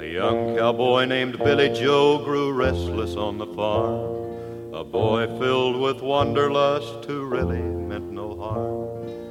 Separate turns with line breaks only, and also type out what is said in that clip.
A young cowboy named Billy Joe grew restless on the farm, a boy filled with wanderlust who really meant no harm.